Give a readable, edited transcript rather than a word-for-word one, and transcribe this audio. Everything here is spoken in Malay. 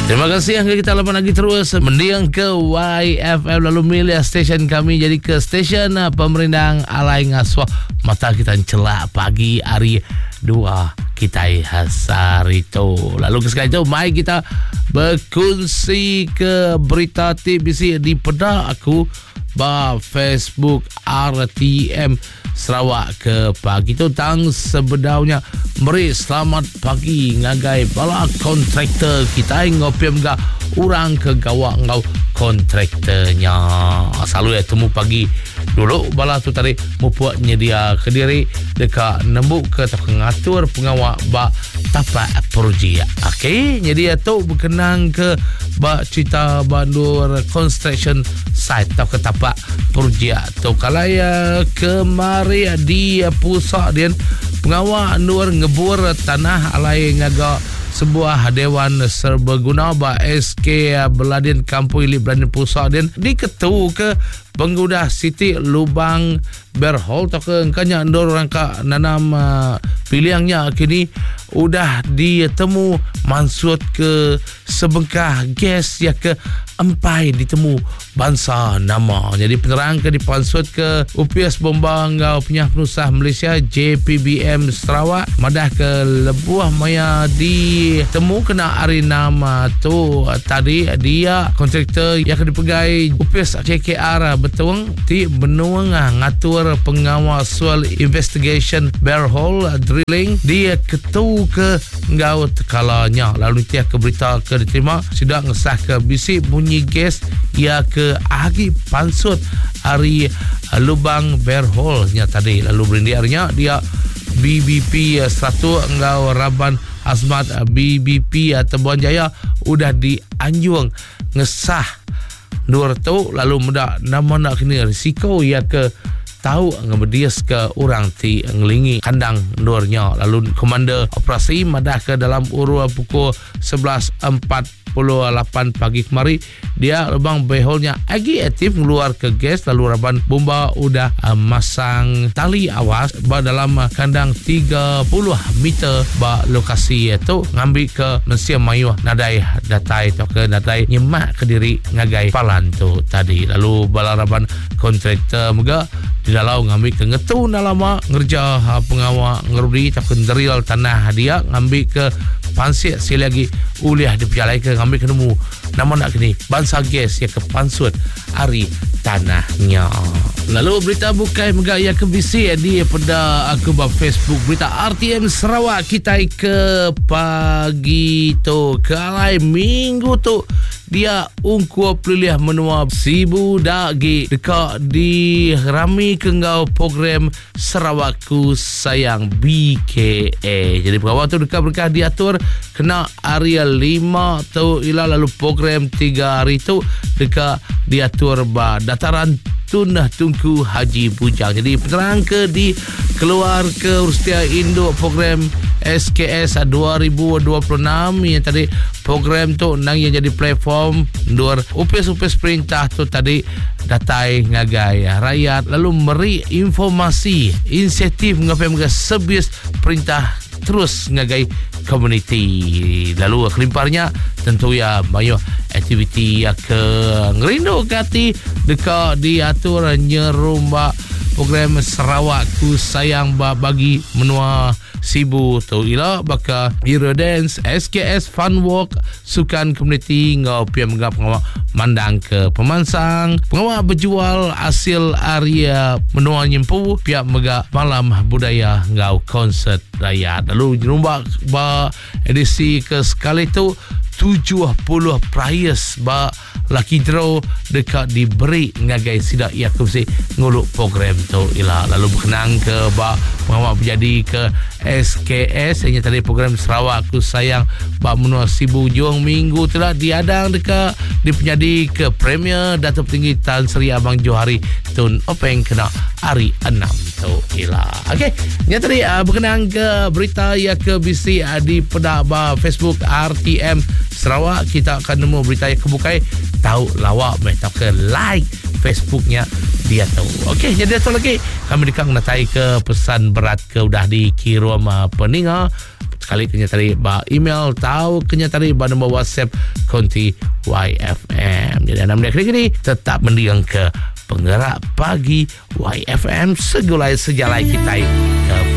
Terima kasih yang kita lapan lagi terus mendiang ke YFM lalu milih stesen kami jadi ke stesen pemerintah alai ngasuh mata kita celak pagi hari 2 kita hari itu. Lalu sekali itu mai kita berkongsi ke berita TBC di peda aku ba Facebook RTM Sarawak ke pagi tu tang sebenarnya beri selamat pagi ngagai bala kontraktor kita ngopiam ga orang ke gawak ngau kontraktornya selalu temu pagi dulu bala tu tadi membuat nyedia ke diri dekat nembuk ke ngatur pengawak ba tapak projek. Okey, jadi tu berkenang ke ba cerita bandur construction site atau ke tapak projek tu kalau ya kemari di pusat dia pengawak nur ngebur tanah alai ngaga sebuah dewan serbaguna ba SK Beladin Kampung Ili Beladin Pusat din diketu ke pengguna Siti Lubang Berhol tak ke engkanya ndor rangka nanam pilihannya kini udah ditemu mansut ke sebengkah gas ya ke empai ditemu bangsa nama. Jadi penerang ke dipansut ke UPS Bombang punya penusah Malaysia JPBM Sarawak madah ke lebuah maya ditemu kena hari nama tu tadi dia kontraktor yang dipegai UPS CKR betul ti benuang ngatur pengawas soal investigation barehole drilling dia ketu ke ngau tekalanya lalu tiap ke berita ke diterima sudah ngesah ke bisi bunyi gas ia ke agi pansut hari lubang barehole nya tadi lalu berindiarnya dia BBP 100 ngau Raban Azmat BBP Tebuan Jaya udah dianjung ngesah dua tu lalu muda nama nak kena risiko ia ke tahu ngebedias ke orang ti ngelingi kandang dornya lalu komander operasi madah ke dalam urut pukul 11.48 pagi kemari dia lubang beholnya agi aktif keluar ke gas lalu Raban bomba udah masang tali awas ba dalam kandang 30 meter ba lokasi itu ngambil ke Mesia Mayu nadai datai atau ke nadai nyemak ke diri ngagai palan tu tadi lalu bala Raban kontraktor mega di dalam ngambil ke ngetu lama ngerja pengawak ngerudi tak kenderial tanah dia ngambil ke pansir lagi uliah diperjalai ke ngambil ke nemu nama nak kini bangsa gas ya ke pansut hari tanahnya. Lalu berita bukai megaya ke bisi di pada aku ba Facebook berita RTM Sarawak kita ke pagi tu ke alai minggu tu dia ungku pelilih menua sibu dagi dekat di rami kenggau program Sarawakku Sayang BKA. Jadi pegawai tu dekat berkah diatur kena area 5 tu ila lalu program 3 hari tu dekat diatur ba dataran Tunah Tunku Haji Bujang. Jadi penerang ke di keluar ke Urustia Induk program SKS 2026 yang tadi program tu nang yang jadi platform dua UPS perintah tu tadi datai ngagai rakyat lalu meri informasi inisiatif ngapai mereka sebis perintah terus ngagai komuniti lalu kelimparnya tentu ya banyak aktiviti ya ke ngerindu kati dekat diatur nyerumba program Sarawakku Sayang bagi menua sibu tu ila baka Hero Dance SKS Fun Walk sukan komuniti ngau pia menggap pengawak mandang ke pemansang pengawak berjual hasil area menua nyempu pia mega malam budaya ngau konsert rakyat lalu nyerumba ba edisi ke sekali tu 70 prize ba lucky draw dekat diberi ngagai sidak ia kumsi nguluk program tu ila lalu berkenang ke ba pengawak menjadi ke SKS yang tadi program Sarawakku Sayang ba menua sibu juang minggu tu lah diadang dekat dipenjadi ke Premier Datuk Tinggi Tan Sri Abang Johari Tun Openg kena hari 6 tu ila. Okey, yang tadi berkenang ke berita ya ke bisi di pedak ba Facebook RTM Sarawak kita akan nemu berita yang kebukai tahu lawak tahu ke like Facebooknya dia tahu. Okey, jadi satu lagi kami dikang natai ke pesan berat ke udah dikirim peninga sekali kenyatari ba email tahu kenyatari ba nombor WhatsApp konti YFM. Jadi anda mendengar kini tetap mendiang ke Penggerak Pagi YFM segulai sejalai kita ke